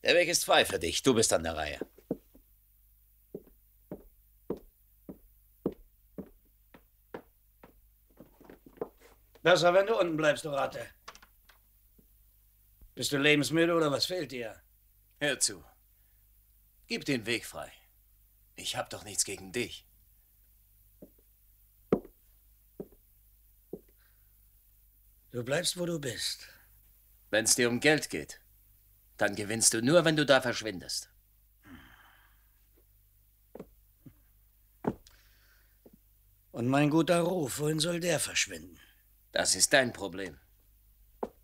Der Weg ist frei für dich. Du bist an der Reihe. Besser, wenn du unten bleibst, du Ratte. Bist du lebensmüde oder was fehlt dir? Hör zu. Gib den Weg frei. Ich hab doch nichts gegen dich. Du bleibst, wo du bist. Wenn's dir um Geld geht, dann gewinnst du nur, wenn du da verschwindest. Und mein guter Ruf, wohin soll der verschwinden? Das ist dein Problem.